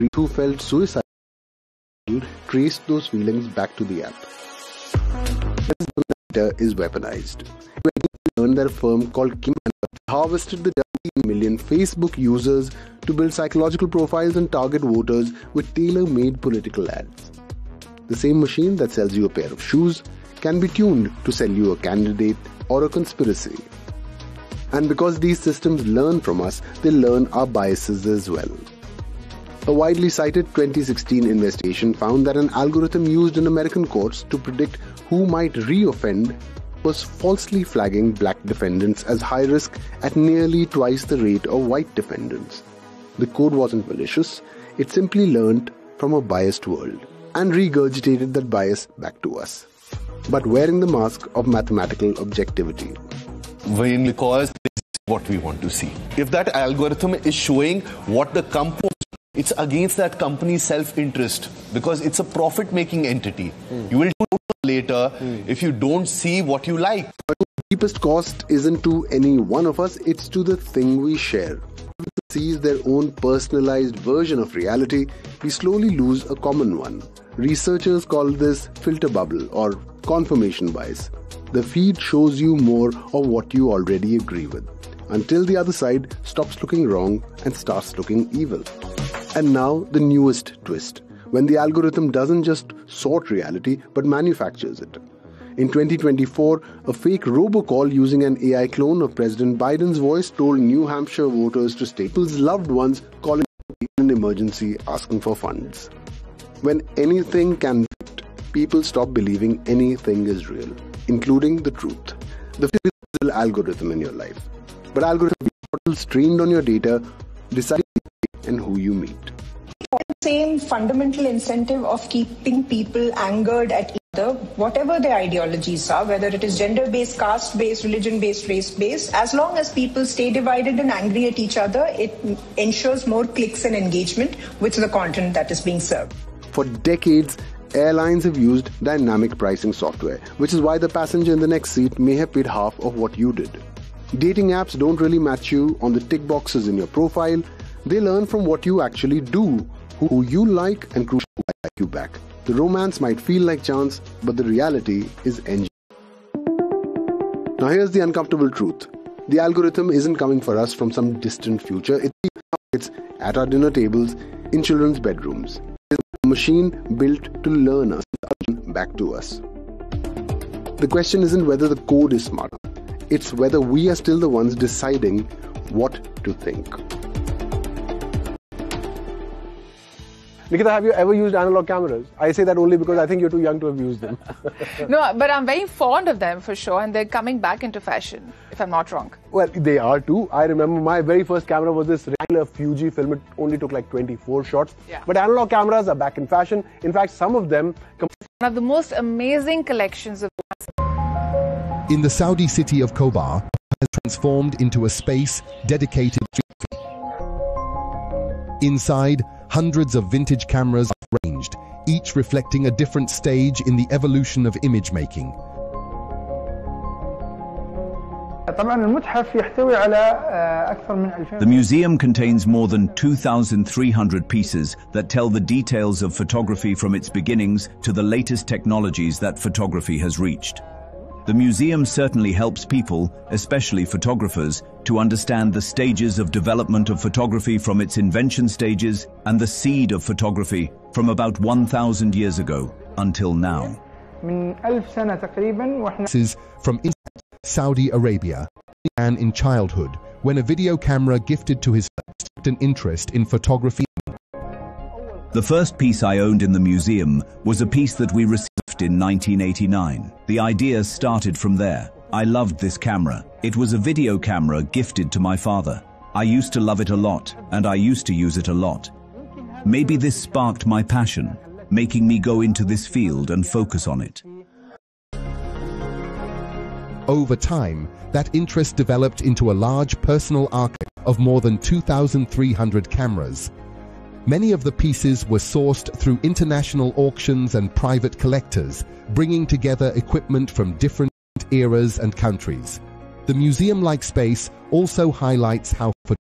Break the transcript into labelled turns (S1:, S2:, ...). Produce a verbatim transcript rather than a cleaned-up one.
S1: who felt suicidal traced those feelings back to the app. Data is weaponized. Learned that a firm called Keymander harvested the seventeen million Facebook users to build psychological profiles and target voters with tailor-made political ads. The same machine that sells you a pair of shoes can be tuned to sell you a candidate or a conspiracy. And because these systems learn from us, they learn our biases as well. A widely cited twenty sixteen investigation found that an algorithm used in American courts to predict who might re-offend was falsely flagging black defendants as high risk at nearly twice the rate of white defendants. The code wasn't malicious, it simply learned from a biased world and regurgitated that bias back to us, but wearing the mask of mathematical objectivity.
S2: Because this is what we want to see. If that algorithm is showing what the company, it's against that company's self-interest because it's a profit-making entity. Mm. You will do it later mm. if you don't see what you like.
S1: But the deepest cost isn't to any one of us, it's to the thing we share. If everyone sees their own personalized version of reality, we slowly lose a common one. Researchers call this filter bubble or confirmation bias. The feed shows you more of what you already agree with, until the other side stops looking wrong and starts looking evil. And now the newest twist, when the algorithm doesn't just sort reality but manufactures it. In twenty twenty-four, a fake robocall using an A I clone of President Biden's voice told New Hampshire voters to stay people's loved ones calling an emergency asking for funds. When anything can be faked, people stop believing anything is real, including the truth. The physical algorithm in your life. But algorithm models trained on your data decide and who you meet.
S3: The same fundamental incentive of keeping people angered at each other, whatever their ideologies are, whether it is gender-based, caste-based, religion-based, race-based, as long as people stay divided and angry at each other, it ensures more clicks and engagement with the content that is being served.
S1: For decades, airlines have used dynamic pricing software, which is why the passenger in the next seat may have paid half of what you did. Dating apps don't really match you on the tick boxes in your profile. They learn from what you actually do, who you like and crucially like you back. The romance might feel like chance, but the reality is engineered. Now here's the uncomfortable truth. The algorithm isn't coming for us from some distant future. It's at our dinner tables, in children's bedrooms. It's a machine built to learn us back to us. The question isn't whether the code is smarter. It's whether we are still the ones deciding what to think.
S4: Nikita, have you ever used analog cameras? I say that only because I think you're too young to have used them.
S5: No, but I'm very fond of them for sure, and they're coming back into fashion, if I'm not wrong.
S4: Well, they are too. I remember my very first camera was this regular Fujifilm. It only took like twenty-four shots. Yeah. But analog cameras are back in fashion. In fact, some of them...
S5: One of the most amazing collections of...
S6: In the Saudi city of Khobar, has transformed into a space dedicated to... Inside, hundreds of vintage cameras are arranged, each reflecting a different stage in the evolution of image making.
S7: The museum contains more than two thousand three hundred pieces that tell the details of photography from its beginnings to the latest technologies that photography has reached. The museum certainly helps people, especially photographers, to understand the stages of development of photography from its invention stages and the seed of photography from about one thousand years ago until now.
S6: This is from Saudi Arabia, began in childhood when a video camera gifted to his first an interest in photography.
S7: The first piece I owned in the museum was a piece that we received in nineteen eighty-nine. The idea started from there. I loved this camera. It was a video camera gifted to my father. I used to love it a lot, and I used to use it a lot. Maybe this sparked my passion, making me go into this field and focus on it.
S6: Over time, that interest developed into a large personal archive of more than two thousand three hundred cameras. Many of the pieces were sourced through international auctions and private collectors, bringing together equipment from different eras and countries. The museum-like space also highlights how